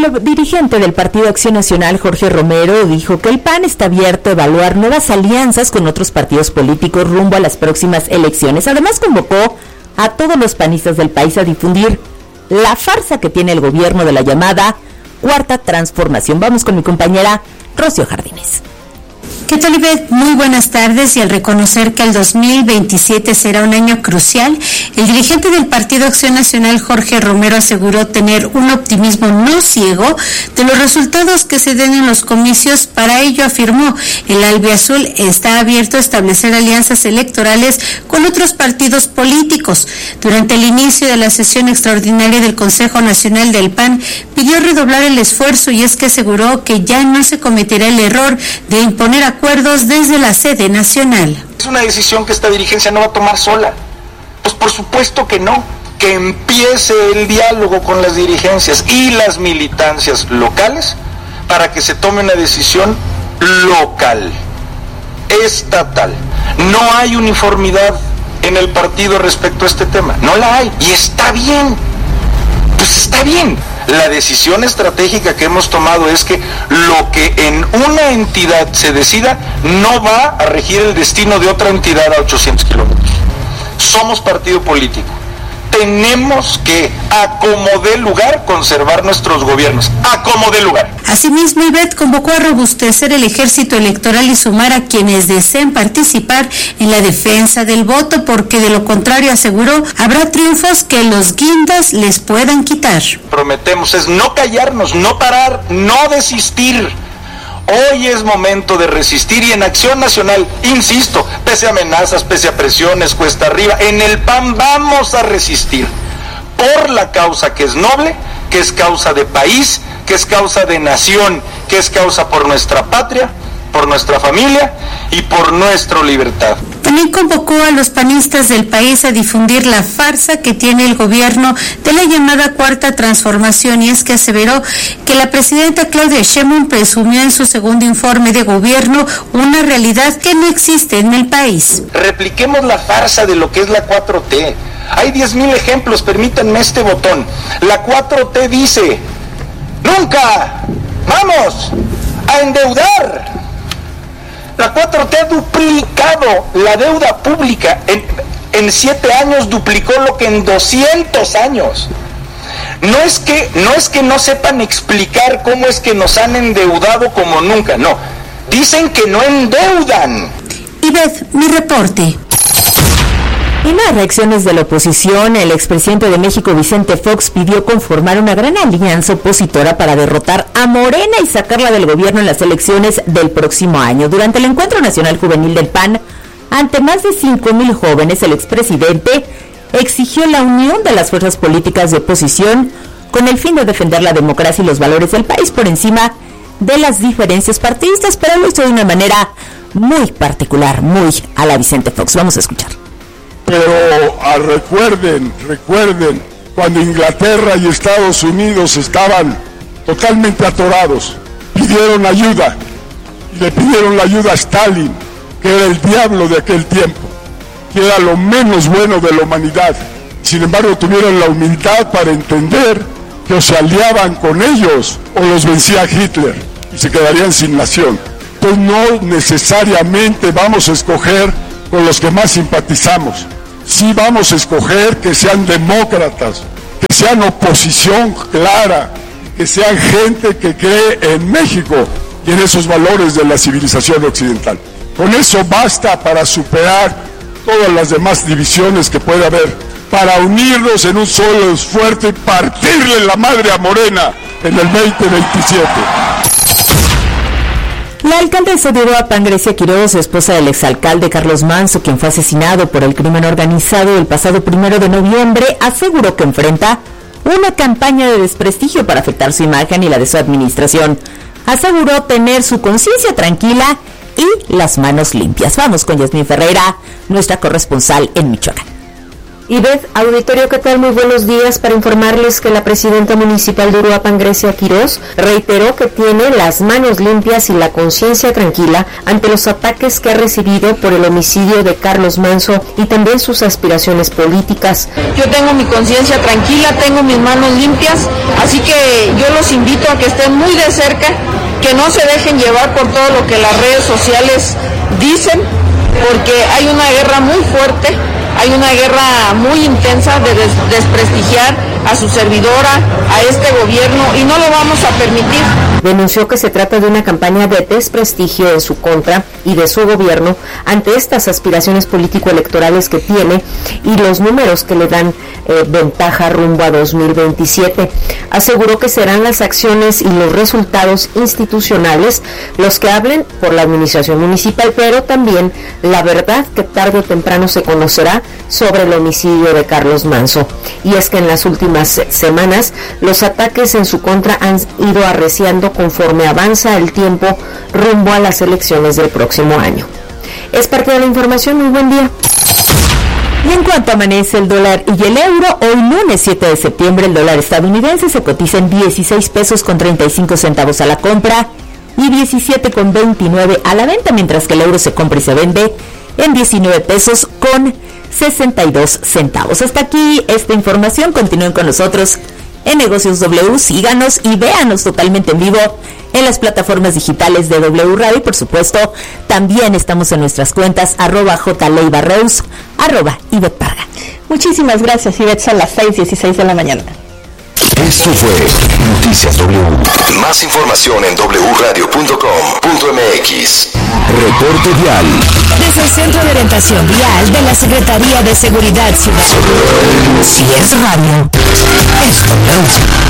El dirigente del Partido Acción Nacional, Jorge Romero, dijo que el PAN está abierto a evaluar nuevas alianzas con otros partidos políticos rumbo a las próximas elecciones. Además, convocó a todos los panistas del país a difundir la farsa que tiene el gobierno de la llamada Cuarta Transformación. Vamos con mi compañera Rocío Jardines. ¿Qué tal, Ivette? Muy buenas tardes. Y al reconocer que el 2027 será un año crucial, el dirigente del Partido Acción Nacional, Jorge Romero, aseguró tener un optimismo no ciego de los resultados que se den en los comicios. Para ello, afirmó, el albiazul está abierto a establecer alianzas electorales con otros partidos políticos. Durante el inicio de la sesión extraordinaria del Consejo Nacional del PAN, pidió redoblar el esfuerzo, y es que aseguró que ya no se cometerá el error de imponer acuerdos desde la sede nacional. Es una decisión que esta dirigencia no va a tomar sola. Pues por supuesto que no. Que empiece el diálogo con las dirigencias y las militancias locales para que se tome una decisión local, estatal. No hay uniformidad en el partido respecto a este tema. No la hay. Y está bien. Pues está bien. La decisión estratégica que hemos tomado es que lo que en una entidad se decida no va a regir el destino de otra entidad a 800 kilómetros. Somos partido político. Tenemos que, a como dé lugar, conservar nuestros gobiernos. A como dé lugar. Asimismo, Ivette convocó a robustecer el ejército electoral y sumar a quienes deseen participar en la defensa del voto, porque de lo contrario, aseguró, habrá triunfos que los guindas les puedan quitar. Prometemos es no callarnos, no parar, no desistir. Hoy es momento de resistir, y en Acción Nacional, insisto, pese a amenazas, pese a presiones, cuesta arriba, en el PAN vamos a resistir por la causa que es noble, que es causa de país, que es causa de nación, que es causa por nuestra patria, por nuestra familia y por nuestra libertad. También convocó a los panistas del país a difundir la farsa que tiene el gobierno de la llamada Cuarta Transformación, y es que aseveró que la presidenta Claudia Sheinbaum presumió en su segundo informe de gobierno una realidad que no existe en el país. Repliquemos la farsa de lo que es la 4T. Hay 10,000 ejemplos, permítanme este botón. La 4T dice, nunca vamos a endeudar. La 4T ha duplicado la deuda pública. En 7 años duplicó lo que en 200 años. No es que no sepan explicar cómo es que nos han endeudado como nunca, no. Dicen que no endeudan. Ivette, mi reporte. En las reacciones de la oposición, el expresidente de México, Vicente Fox, pidió conformar una gran alianza opositora para derrotar a Morena y sacarla del gobierno en las elecciones del próximo año. Durante el Encuentro Nacional Juvenil del PAN, ante más de 5,000 jóvenes, el expresidente exigió la unión de las fuerzas políticas de oposición con el fin de defender la democracia y los valores del país por encima de las diferencias partidistas, pero lo hizo de una manera muy particular, muy a la Vicente Fox. Vamos a escuchar. Pero recuerden, cuando Inglaterra y Estados Unidos estaban totalmente atorados, pidieron ayuda, y le pidieron la ayuda a Stalin, que era el diablo de aquel tiempo, que era lo menos bueno de la humanidad. Sin embargo, tuvieron la humildad para entender que o se aliaban con ellos o los vencía Hitler y se quedarían sin nación. Pues no necesariamente vamos a escoger con los que más simpatizamos. Sí vamos a escoger que sean demócratas, que sean oposición clara, que sean gente que cree en México y en esos valores de la civilización occidental. Con eso basta para superar todas las demás divisiones que puede haber, para unirnos en un solo esfuerzo y partirle la madre a Morena en el 2027. La alcaldesa de Uruapan, Grecia Quiroz, esposa del exalcalde Carlos Manso, quien fue asesinado por el crimen organizado el pasado 1 de noviembre, aseguró que enfrenta una campaña de desprestigio para afectar su imagen y la de su administración. Aseguró tener su conciencia tranquila y las manos limpias. Vamos con Yasmín Ferreira, nuestra corresponsal en Michoacán. Ivette, auditorio, ¿qué tal? Muy buenos días. Para informarles que la presidenta municipal de Uruapan, Grecia Quiroz, reiteró que tiene las manos limpias y la conciencia tranquila ante los ataques que ha recibido por el homicidio de Carlos Manso y también sus aspiraciones políticas. Yo tengo mi conciencia tranquila, tengo mis manos limpias, así que yo los los invito a que estén muy de cerca, que no se dejen llevar por todo lo que las redes sociales dicen, porque hay una guerra muy fuerte, hay una guerra muy intensa de desprestigiar a su servidora, a este gobierno, y no lo vamos a permitir. Denunció que se trata de una campaña de desprestigio en su contra y de su gobierno ante estas aspiraciones político-electorales que tiene y los números que le dan ventaja rumbo a 2027. Aseguró que serán las acciones y los resultados institucionales los que hablen por la administración municipal, pero también la verdad que tarde o temprano se conocerá sobre el homicidio de Carlos Manzo. Y es que en las últimas semanas los ataques en su contra han ido arreciando conforme avanza el tiempo rumbo a las elecciones del próximo año. Es parte de la información. Muy buen día. Y en cuanto amanece el dólar y el euro, hoy lunes 7 de septiembre el dólar estadounidense se cotiza en 16 pesos con 35 centavos a la compra y 17,29 a la venta, mientras que el euro se compra y se vende en 19 pesos con 62 centavos. Hasta aquí esta información. Continúen con nosotros en Negocios W, síganos y véanos totalmente en vivo en las plataformas digitales de W Radio y por supuesto también estamos en nuestras cuentas @jleibarreus, @Ivette. Muchísimas gracias, Ivette. Son las 6:16 de la mañana. Esto fue Noticias W. Más información en wradio.com.mx. Reporte vial. Desde el Centro de Orientación Vial de la Secretaría de Seguridad Ciudadana. Si es radio, es W.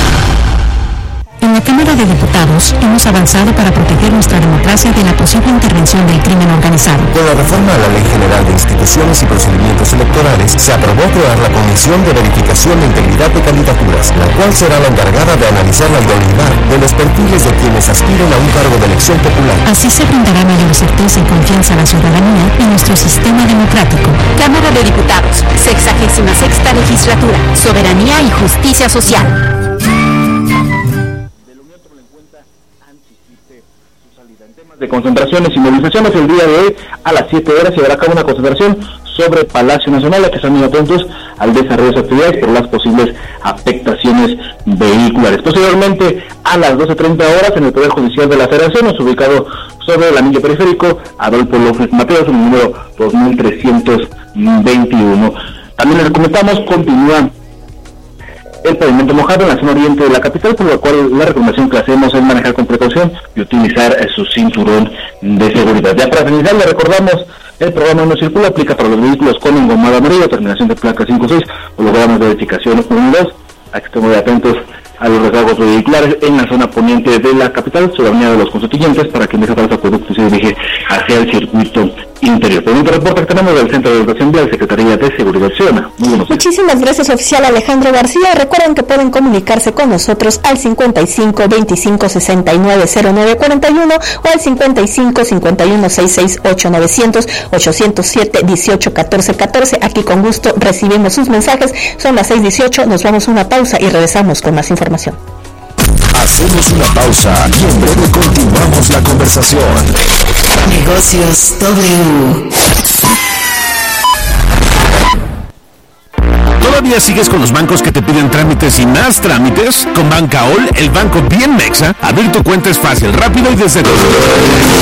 En la Cámara de Diputados hemos avanzado para proteger nuestra democracia de la posible intervención del crimen organizado. Con la reforma a la Ley General de Instituciones y Procedimientos Electorales, se aprobó crear la Comisión de Verificación de Integridad de Candidaturas, la cual será la encargada de analizar la idoneidad de los perfiles de quienes aspiren a un cargo de elección popular. Así se brindará mayor certeza y confianza a la ciudadanía en nuestro sistema democrático. Cámara de Diputados, 66ª Legislatura, Soberanía y Justicia Social. De concentraciones y movilizaciones, el día de hoy a las 7 horas se llevará a cabo una concentración sobre Palacio Nacional, a que están muy atentos al desarrollo de sus actividades por las posibles afectaciones vehiculares. Posteriormente, a las 12:30 horas, en el Poder Judicial de la Federación, es ubicado sobre el anillo periférico Adolfo López Mateos, en el número 2321. También les comentamos, continúa el pavimento mojado en la zona oriente de la capital, por lo cual la recomendación que hacemos es manejar con precaución y utilizar su cinturón de seguridad. Ya para finalizar, le recordamos, el programa No Circula aplica para los vehículos con engomada amarilla, terminación de placa 56, hologramas de verificación 1 y 2, a que estén muy atentos a los recargos vehiculares en la zona poniente de la capital, sobre la avenida de los Constituyentes, para quien deja para el acueducto y se dirige hacia el circuito interior. Por un reporte que tenemos del Centro de Educación Vial, Secretaría de Seguridad Ciudadana. Muy buenos días. Muchísimas gracias, oficial Alejandro García. Recuerden que pueden comunicarse con nosotros al 55 25 69 09 41 o al 55 51 66 8900 807 18 14 14. Aquí con gusto recibimos sus mensajes. Son las 6:18. Nos vamos a una pausa y regresamos con más información. Hacemos una pausa y en breve continuamos la conversación. Negocios W. ¿Todavía sigues con los bancos que te piden trámites y más trámites? Con Bancaol, el banco bien mexa, abrir tu cuenta es fácil, rápido y desde